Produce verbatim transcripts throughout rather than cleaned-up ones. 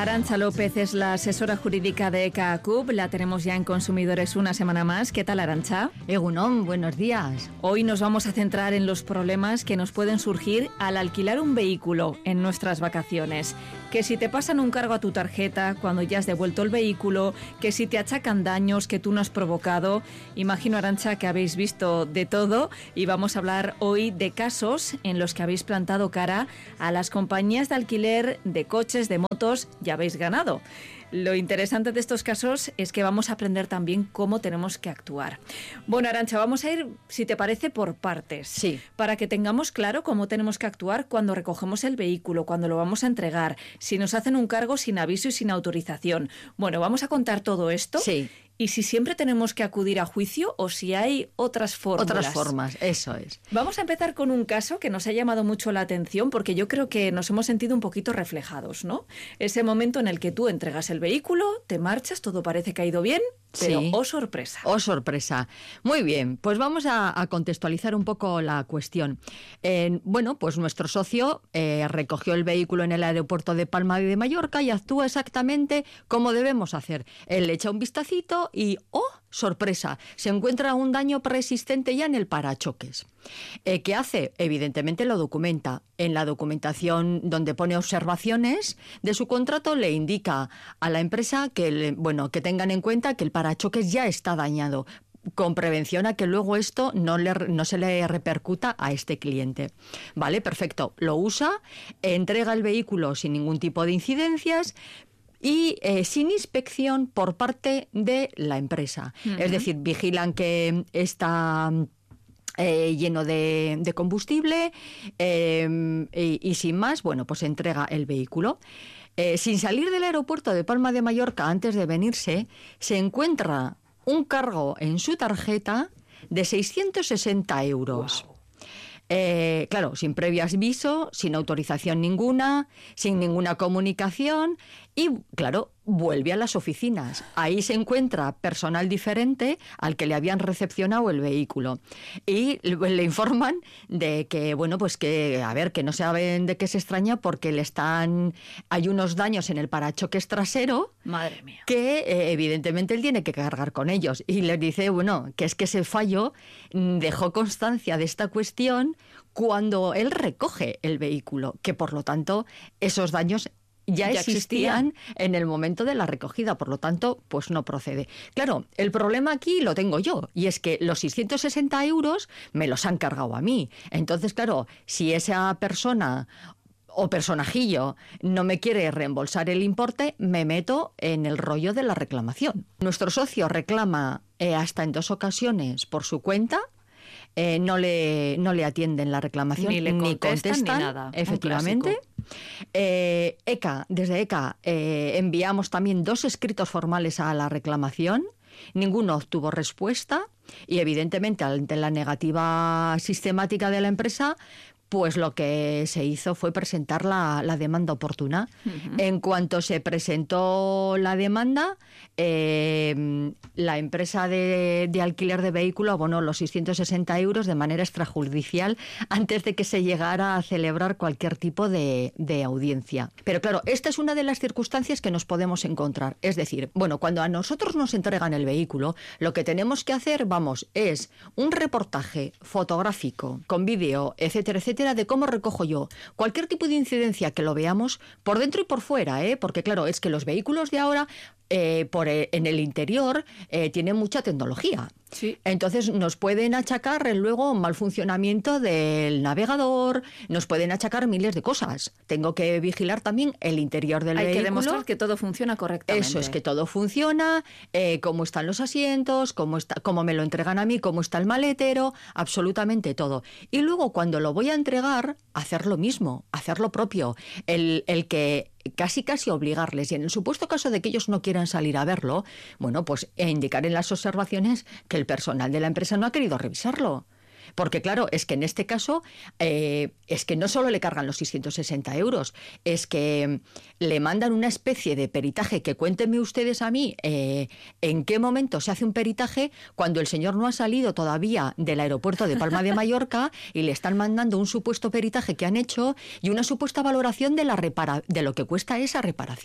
Arantxa López es la asesora jurídica de ECA ACUB. La tenemos ya en Consumidores una semana más. ¿Qué tal, Arantxa? Egunon, buenos días. Hoy nos vamos a centrar en los problemas que nos pueden surgir al alquilar un vehículo en nuestras vacaciones. Que si te pasan un cargo a tu tarjeta cuando ya has devuelto el vehículo, que si te achacan daños que tú no has provocado. Imagino, Arantxa, que habéis visto de todo y vamos a hablar hoy de casos en los que habéis plantado cara a las compañías de alquiler de coches, de motos. Ya habéis ganado. Lo interesante de estos casos es que vamos a aprender también cómo tenemos que actuar. Bueno, Arantxa, vamos a ir, si te parece, por partes. Sí. Para que tengamos claro cómo tenemos que actuar cuando recogemos el vehículo, cuando lo vamos a entregar, si nos hacen un cargo sin aviso y sin autorización. Bueno, vamos a contar todo esto. Sí. Y si siempre tenemos que acudir a juicio o si hay otras formas. Otras formas, eso es. Vamos a empezar con un caso que nos ha llamado mucho la atención porque yo creo que nos hemos sentido un poquito reflejados, ¿no? Ese momento en el que tú entregas el vehículo, te marchas, todo parece que ha ido bien, pero sí. ¡oh, sorpresa! ¡Oh, sorpresa! Muy bien, pues vamos a, a contextualizar un poco la cuestión. Eh, bueno, pues nuestro socio eh, recogió el vehículo en el aeropuerto de Palma de Mallorca y actúa exactamente como debemos hacer. Él le echa un vistacito y ¡oh, sorpresa! Se encuentra un daño persistente ya en el parachoques. Eh, ¿Qué hace? Evidentemente lo documenta. En la documentación donde pone observaciones de su contrato le indica a la empresa que, le, bueno, que tengan en cuenta que el parachoques ya está dañado, con prevención a que luego esto no, le, no se le repercuta a este cliente. Vale, perfecto. Lo usa, entrega el vehículo sin ningún tipo de incidencias, y eh, sin inspección por parte de la empresa. Uh-huh. Es decir, vigilan que está eh, lleno de, de combustible eh, y, y sin más, bueno, pues entrega el vehículo. Eh, sin salir del aeropuerto de Palma de Mallorca antes de venirse, se encuentra un cargo en su tarjeta de seiscientos sesenta euros. Wow. Eh, claro, sin previo aviso, sin autorización ninguna, sin ninguna comunicación y, claro, vuelve a las oficinas. Ahí se encuentra personal diferente al que le habían recepcionado el vehículo y le informan de que, bueno, pues que, a ver, que no saben de qué se extraña porque le están, hay unos daños en el parachoques trasero. Madre mía. Que eh, evidentemente él tiene que cargar con ellos y les dice, bueno, que es que ese fallo dejó constancia de esta cuestión cuando él recoge el vehículo, que por lo tanto esos daños Ya, ya existían, existían en el momento de la recogida, por lo tanto, pues no procede. Claro, el problema aquí lo tengo yo, y es que los seiscientos sesenta euros me los han cargado a mí. Entonces, claro, si esa persona o personajillo no me quiere reembolsar el importe, me meto en el rollo de la reclamación. Nuestro socio reclama eh, hasta en dos ocasiones por su cuenta. Eh, no le no le atienden la reclamación ni le ni contestan, contestan, ni nada. efectivamente. Eh, ECA, desde ECA eh, enviamos también dos escritos formales a la reclamación. Ninguno obtuvo respuesta y evidentemente ante la negativa sistemática de la empresa, pues lo que se hizo fue presentar la, la demanda oportuna. Uh-huh. En cuanto se presentó la demanda, eh, la empresa de, de alquiler de vehículo abonó los seiscientos sesenta euros de manera extrajudicial antes de que se llegara a celebrar cualquier tipo de, de audiencia. Pero claro, esta es una de las circunstancias que nos podemos encontrar. Es decir, bueno, cuando a nosotros nos entregan el vehículo, lo que tenemos que hacer, vamos, es un reportaje fotográfico con vídeo, etcétera, etcétera, de cómo recojo yo cualquier tipo de incidencia que lo veamos por dentro y por fuera, ¿eh? Porque claro, es que los vehículos de ahora eh, por, eh, en el interior eh, tienen mucha tecnología. Sí. Entonces nos pueden achacar luego un mal funcionamiento del navegador, nos pueden achacar miles de cosas. Tengo que vigilar también el interior del Hay vehículo. Hay que demostrar que todo funciona correctamente. Eso es, que todo funciona, eh, cómo están los asientos, cómo, está, cómo me lo entregan a mí, cómo está el maletero, absolutamente todo. Y luego cuando lo voy a entregar, hacer lo mismo, hacer lo propio. El, el que casi casi obligarles, y en el supuesto caso de que ellos no quieran salir a verlo, bueno, pues e indicar en las observaciones que el personal de la empresa no ha querido revisarlo. Porque claro, es que en este caso eh, es que no solo le cargan los seiscientos sesenta euros, es que le mandan una especie de peritaje, que cuéntenme ustedes a mí eh, en qué momento se hace un peritaje cuando el señor no ha salido todavía del aeropuerto de Palma de Mallorca y le están mandando un supuesto peritaje que han hecho y una supuesta valoración de, la repara- de lo que cuesta esa reparación.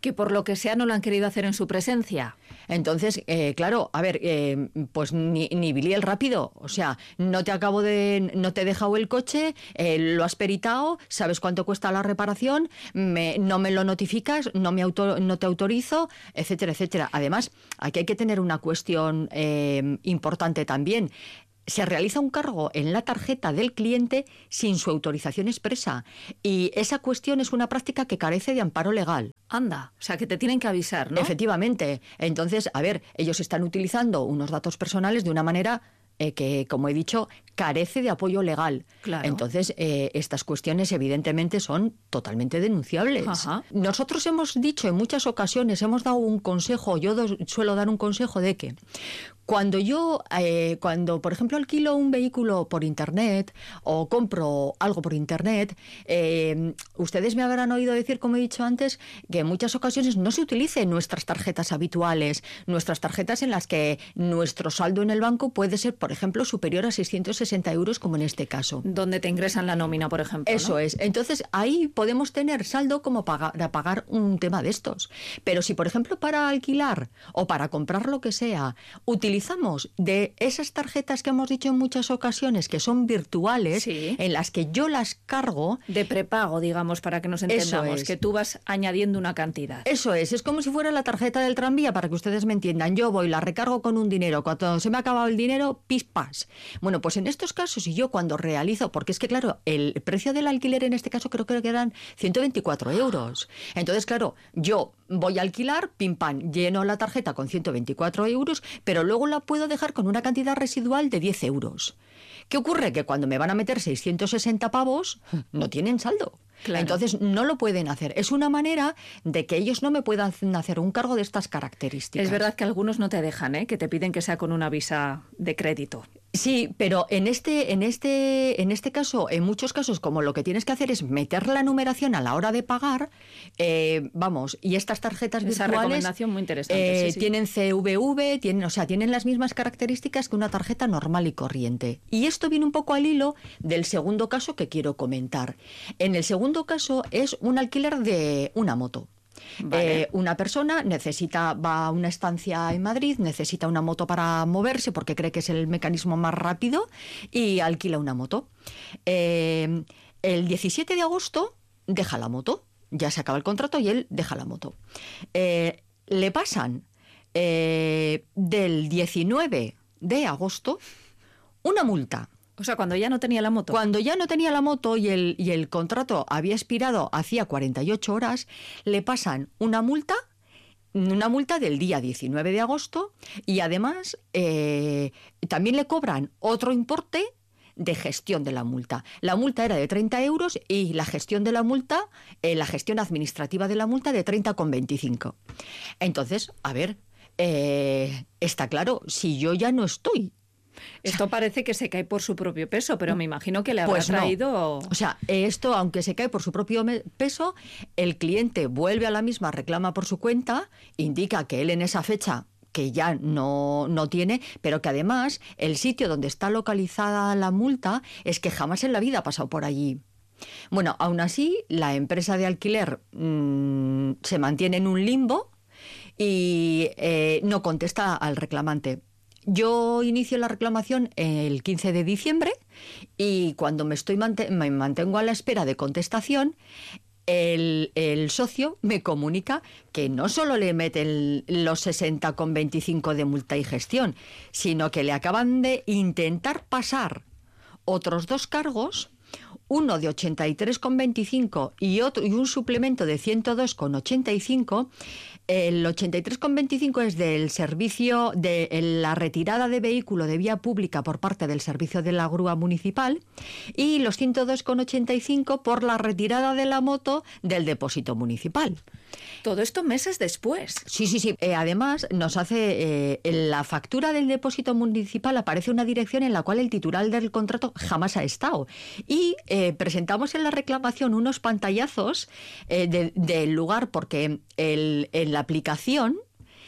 Que por lo que sea no lo han querido hacer en su presencia. Entonces, eh, claro, a ver, eh, pues ni, ni Billy el rápido, o sea, no te acabo de, no te he dejado el coche, eh, lo has peritado, sabes cuánto cuesta la reparación, me, no me lo notificas, no me auto, no te autorizo, etcétera, etcétera. Además, aquí hay que tener una cuestión eh, importante también. Se realiza un cargo en la tarjeta del cliente sin su autorización expresa y esa cuestión es una práctica que carece de amparo legal. Anda, o sea que te tienen que avisar, ¿no? Efectivamente. Entonces, a ver, ellos están utilizando unos datos personales de una manera eh, que, como he dicho, carece de apoyo legal. Claro. Entonces, eh, estas cuestiones evidentemente son totalmente denunciables. Ajá. Nosotros hemos dicho en muchas ocasiones, hemos dado un consejo, yo do, suelo dar un consejo de que cuando yo, eh, cuando por ejemplo alquilo un vehículo por internet o compro algo por internet, eh, ustedes me habrán oído decir, como he dicho antes, que en muchas ocasiones no se utilicen nuestras tarjetas habituales, nuestras tarjetas en las que nuestro saldo en el banco puede ser, por ejemplo, superior a seiscientos sesenta euros, como en este caso. Donde te ingresan la nómina, por ejemplo. Eso, ¿no? Es. Entonces, ahí podemos tener saldo como para pagar un tema de estos. Pero si, por ejemplo, para alquilar o para comprar lo que sea, utilizamos de esas tarjetas que hemos dicho en muchas ocasiones, que son virtuales, sí, en las que yo las cargo. De prepago, digamos, para que nos entendamos, es. que tú vas añadiendo una cantidad. Eso es, es como si fuera la tarjeta del tranvía, para que ustedes me entiendan. Yo voy, la recargo con un dinero, cuando se me ha acabado el dinero, pis, pas. Bueno, pues en estos casos, y yo cuando realizo, porque es que claro, el precio del alquiler en este caso creo que eran ciento veinticuatro euros. Entonces, claro, yo voy a alquilar, pim, pam, lleno la tarjeta con ciento veinticuatro euros, pero luego la puedo dejar con una cantidad residual de diez euros. ¿Qué ocurre? Que cuando me van a meter seiscientos sesenta pavos, no tienen saldo. Claro. Entonces no lo pueden hacer. Es una manera de que ellos no me puedan hacer un cargo de estas características. Es verdad que algunos no te dejan, ¿eh? Que te piden que sea con una visa de crédito. Sí, pero en este, en este, en este caso, en muchos casos, como lo que tienes que hacer es meter la numeración a la hora de pagar, eh, vamos, y estas tarjetas Esa virtuales recomendación muy interesante, eh, sí, sí. tienen C V V, tienen, o sea, tienen las mismas características que una tarjeta normal y corriente. Y esto viene un poco al hilo del segundo caso que quiero comentar. En el segundo caso es un alquiler de una moto. Vale. Eh, una persona necesita, va a una estancia en Madrid, necesita una moto para moverse porque cree que es el mecanismo más rápido y alquila una moto. Eh, el diecisiete de agosto deja la moto, ya se acaba el contrato y él deja la moto. Eh, le pasan eh, del diecinueve de agosto una multa. O sea, cuando ya no tenía la moto. Cuando ya no tenía la moto y el, y el contrato había expirado hacía cuarenta y ocho horas, le pasan una multa, una multa del día diecinueve de agosto y además eh, también le cobran otro importe de gestión de la multa. La multa era de treinta euros y la gestión de la multa, eh, la gestión administrativa de la multa de treinta con veinticinco. Entonces, a ver, eh, está claro, si yo ya no estoy... Esto parece que se cae por su propio peso, pero me imagino que le habrá pues no. traído... O sea, esto, aunque se cae por su propio peso, el cliente vuelve a la misma, reclama por su cuenta, indica que él en esa fecha que ya no, no tiene, pero que además el sitio donde está localizada la multa es que jamás en la vida ha pasado por allí. Bueno, aún así, la empresa de alquiler mmm, se mantiene en un limbo y eh, no contesta al reclamante. Yo inicio la reclamación el quince de diciembre y cuando me, estoy mant- me mantengo a la espera de contestación, el, el socio me comunica que no solo le meten los sesenta con veinticinco de multa y gestión, sino que le acaban de intentar pasar otros dos cargos, uno de ochenta y tres con veinticinco y otro y un suplemento de ciento dos con ochenta y cinco. El ochenta y tres con veinticinco es del servicio de la retirada de vehículo de vía pública por parte del servicio de la grúa municipal y los ciento dos con ochenta y cinco por la retirada de la moto del depósito municipal. Todo esto meses después. Sí, sí, sí. Eh, además, nos hace eh, en la factura del depósito municipal aparece una dirección en la cual el titular del contrato jamás ha estado. Y eh, presentamos en la reclamación unos pantallazos eh, de, del lugar porque el, en la aplicación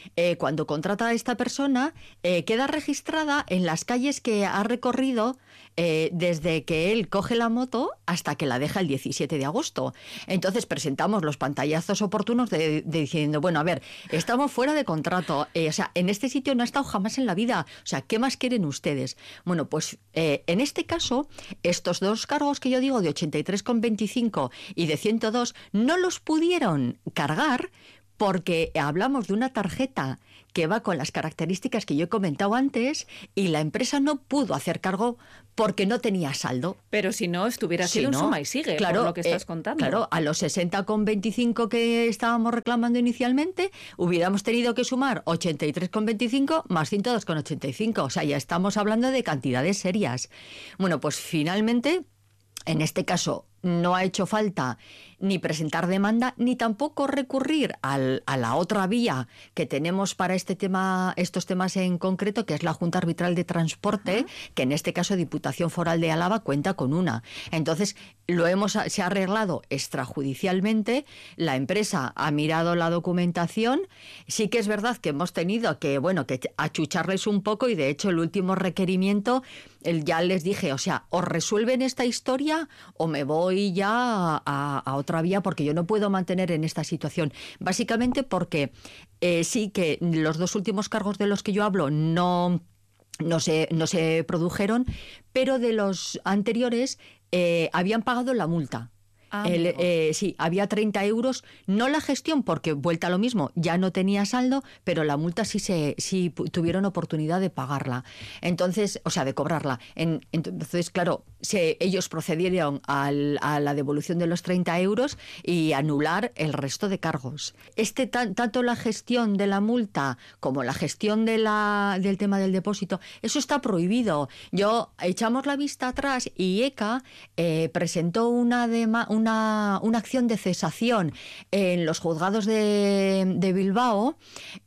eh, cuando contrata a esta persona, eh, queda registrada en las calles que ha recorrido eh, desde que él coge la moto hasta que la deja el diecisiete de agosto. Entonces presentamos los pantallazos oportunos de, de diciendo, bueno, a ver, estamos fuera de contrato, eh, o sea, en este sitio no ha estado jamás en la vida, o sea, ¿qué más quieren ustedes? Bueno, pues eh, en este caso, estos dos cargos que yo digo de ochenta y tres con veinticinco y de ciento dos no los pudieron cargar porque hablamos de una tarjeta que va con las características que yo he comentado antes y la empresa no pudo hacer cargo porque no tenía saldo. Pero si no, estuviera Si sido no, un suma y sigue, claro, por lo que estás eh, contando. Claro, a los sesenta con veinticinco que estábamos reclamando inicialmente, hubiéramos tenido que sumar ochenta y tres con veinticinco más ciento dos con ochenta y cinco. O sea, ya estamos hablando de cantidades serias. Bueno, pues finalmente, en este caso, no ha hecho falta ni presentar demanda, ni tampoco recurrir al, a la otra vía que tenemos para este tema, estos temas en concreto, que es la Junta Arbitral de Transporte, uh-huh. que en este caso Diputación Foral de Álava cuenta con una. Entonces, lo hemos se ha arreglado extrajudicialmente, la empresa ha mirado la documentación, sí que es verdad que hemos tenido que, bueno, que achucharles un poco y de hecho el último requerimiento, el, ya les dije, o sea, o resuelven esta historia o me voy ya a, a otra vía porque yo no puedo mantener en esta situación. Básicamente porque eh, sí que los dos últimos cargos de los que yo hablo no, no, se, no se produjeron, pero de los anteriores eh, habían pagado la multa. Ah, El, eh, sí, había treinta euros, no la gestión porque vuelta a lo mismo, ya no tenía saldo, pero la multa sí se sí tuvieron oportunidad de pagarla. Entonces, o sea, de cobrarla. En, entonces, claro, se, ellos procedieron al, a la devolución de los treinta euros y anular el resto de cargos. Este tan, tanto la gestión de la multa como la gestión de la, del tema del depósito, eso está prohibido. Yo echamos la vista atrás y ECA eh, presentó una demanda, Una, una acción de cesación en los juzgados de, de Bilbao.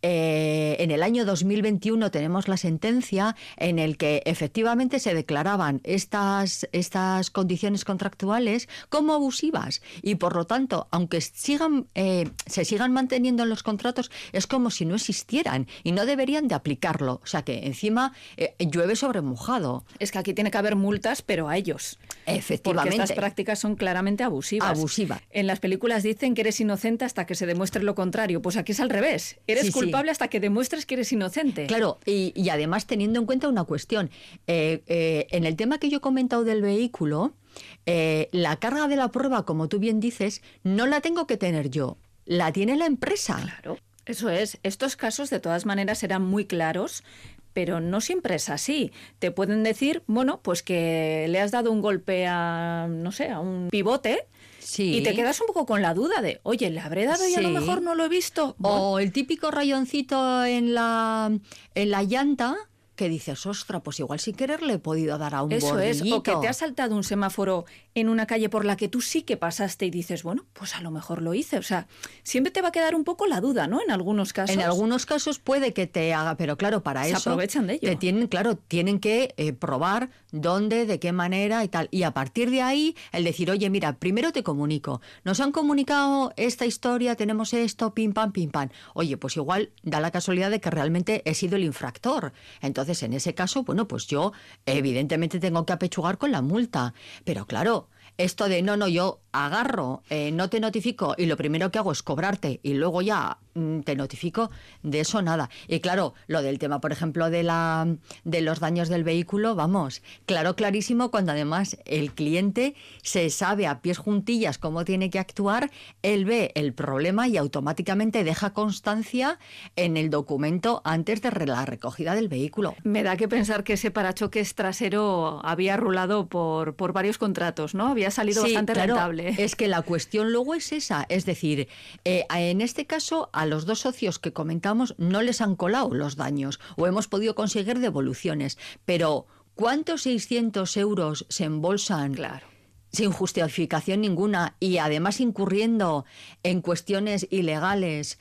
Eh, en el año dos mil veintiuno tenemos la sentencia en el que efectivamente se declaraban estas, estas condiciones contractuales como abusivas y por lo tanto, aunque sigan, eh, se sigan manteniendo en los contratos, es como si no existieran y no deberían de aplicarlo. O sea que encima eh, llueve sobre mojado. Es que aquí tiene que haber multas, pero a ellos. Efectivamente. Porque estas prácticas son claramente abusivas. Abusiva. En las películas dicen que eres inocente hasta que se demuestre lo contrario. Pues aquí es al revés. Eres sí, culpable sí. hasta que demuestres que eres inocente. Claro, y, y además teniendo en cuenta una cuestión. Eh, eh, en el tema que yo he comentado del vehículo, eh, la carga de la prueba, como tú bien dices, no la tengo que tener yo. La tiene la empresa. Claro. Eso es. Estos casos, de todas maneras, serán muy claros, pero no siempre es así. Te pueden decir, bueno, pues que le has dado un golpe a, no sé, a un pivote. Sí. Y te quedas un poco con la duda de, oye, ¿le habré dado y a lo Sí. mejor no lo he visto? O bueno. El típico rayoncito en la, en la llanta que dices, ostra, pues igual sin querer le he podido dar a un Eso bordillito. es, o que te has saltado un semáforo en una calle por la que tú sí que pasaste y dices, bueno, pues a lo mejor lo hice. O sea, siempre te va a quedar un poco la duda, ¿no? En algunos casos. En algunos casos puede que te haga, pero claro, para se eso... Se aprovechan de ello. Te tienen, claro, tienen que eh, probar dónde, de qué manera y tal. Y a partir de ahí, el decir, oye, mira, primero te comunico. Nos han comunicado esta historia, tenemos esto, pim, pam, pim, pam. Oye, pues igual da la casualidad de que realmente he sido el infractor. Entonces, en ese caso, bueno, pues yo evidentemente tengo que apechugar con la multa. Pero claro, esto de no, no, yo agarro, eh, no te notifico y lo primero que hago es cobrarte y luego ya mm, te notifico, de eso nada. Y claro, lo del tema, por ejemplo, de la de los daños del vehículo, vamos, claro, clarísimo, cuando además el cliente se sabe a pies juntillas cómo tiene que actuar, él ve el problema y automáticamente deja constancia en el documento antes de la recogida del vehículo. Me da que pensar que ese parachoques trasero había rulado por, por varios contratos, ¿no? Había salido sí, bastante claro, rentable. Es que la cuestión luego es esa, es decir, eh, en este caso a los dos socios que comentamos no les han colado los daños o hemos podido conseguir devoluciones, pero ¿cuántos seiscientos euros se embolsan? Claro. Sin justificación ninguna y además incurriendo en cuestiones ilegales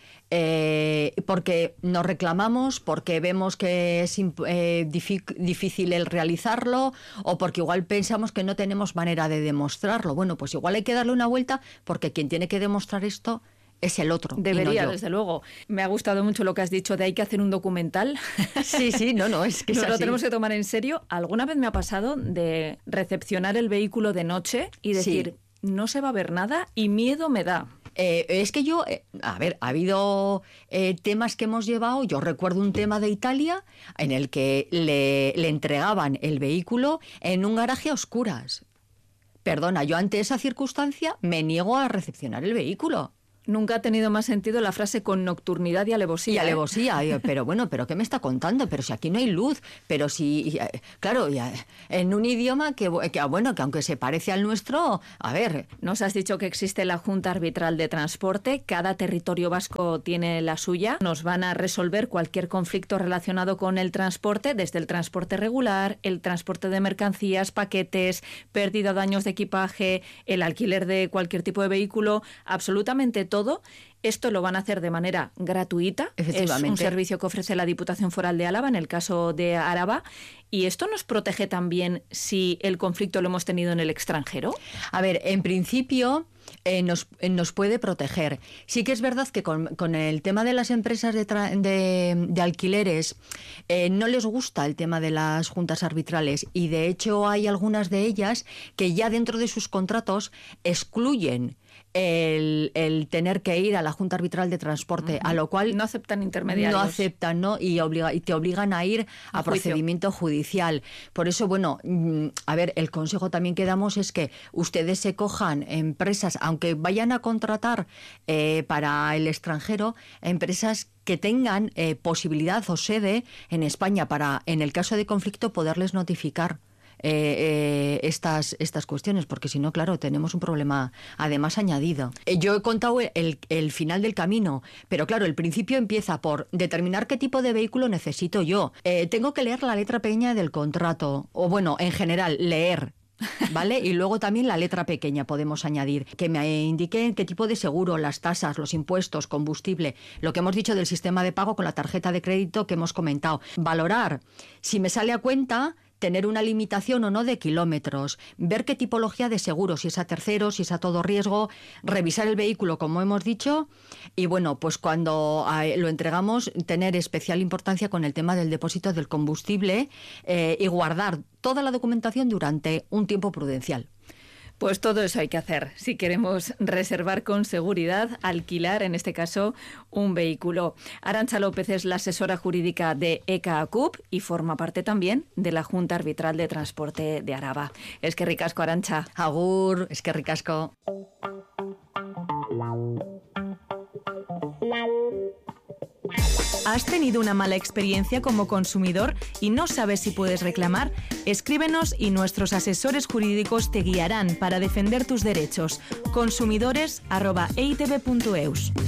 eh, porque nos reclamamos, porque vemos que es eh, difícil el realizarlo o porque igual pensamos que no tenemos manera de demostrarlo. Bueno, pues igual hay que darle una vuelta porque quien tiene que demostrar esto es el otro. Debería, y no yo. Desde luego. Me ha gustado mucho lo que has dicho de hay que hacer un documental. Sí, sí, no, no, es que Nos es lo así. tenemos que tomar en serio. Alguna vez me ha pasado de recepcionar el vehículo de noche y decir, sí, no se va a ver nada y miedo me da. Eh, es que yo, eh, a ver, ha habido eh, temas que hemos llevado, yo recuerdo un tema de Italia en el que le, le entregaban el vehículo en un garaje a oscuras. Perdona, yo ante esa circunstancia me niego a recepcionar el vehículo. Nunca ha tenido más sentido la frase con nocturnidad y alevosía. Y ¿eh? alevosía, pero bueno, ¿pero qué me está contando? Pero si aquí no hay luz, pero si, claro, en un idioma que, que bueno, que aunque se parece al nuestro, a ver. Nos has dicho que existe la Junta Arbitral de Transporte, cada territorio vasco tiene la suya. Nos van a resolver cualquier conflicto relacionado con el transporte, desde el transporte regular, el transporte de mercancías, paquetes, pérdida o daños de equipaje, el alquiler de cualquier tipo de vehículo, absolutamente todo. Todo esto lo van a hacer de manera gratuita. Efectivamente. Es un servicio que ofrece la Diputación Foral de Álava, en el caso de Araba. ¿Y esto nos protege también si el conflicto lo hemos tenido en el extranjero? A ver, en principio eh, nos, eh, nos puede proteger. Sí que es verdad que con, con el tema de las empresas de, tra- de, de alquileres eh, no les gusta el tema de las juntas arbitrales y de hecho hay algunas de ellas que ya dentro de sus contratos excluyen El, el tener que ir a la Junta Arbitral de Transporte, uh-huh. a lo cual no aceptan intermediarios. No aceptan, ¿no? Y, obliga, y te obligan a ir a, a procedimiento judicial. Por eso, bueno, a ver, el consejo también que damos es que ustedes se cojan empresas, aunque vayan a contratar eh, para el extranjero, empresas que tengan eh, posibilidad o sede en España para, en el caso de conflicto, poderles notificar Eh, eh, estas, estas cuestiones, porque si no, claro, tenemos un problema además añadido. Eh, yo he contado el, el final del camino, pero claro, el principio empieza por determinar qué tipo de vehículo necesito yo. Eh, tengo que leer la letra pequeña del contrato, o bueno, en general, leer. ¿Vale? Y luego también la letra pequeña podemos añadir, que me indiquen qué tipo de seguro, las tasas, los impuestos, combustible, lo que hemos dicho del sistema de pago con la tarjeta de crédito que hemos comentado. Valorar si me sale a cuenta tener una limitación o no de kilómetros, ver qué tipología de seguro, si es a terceros, si es a todo riesgo, revisar el vehículo, como hemos dicho, y bueno, pues cuando lo entregamos, tener especial importancia con el tema del depósito del combustible eh, y guardar toda la documentación durante un tiempo prudencial. Pues todo eso hay que hacer si queremos reservar con seguridad, alquilar, en este caso, un vehículo. Arantxa López es la asesora jurídica de E K A C U P y forma parte también de la Junta Arbitral de Transporte de Araba. Eskerrik asko, Arantxa. Agur, eskerrik asko. ¿Has tenido una mala experiencia como consumidor y no sabes si puedes reclamar? Escríbenos y nuestros asesores jurídicos te guiarán para defender tus derechos. consumidores arroba e i te be punto eus.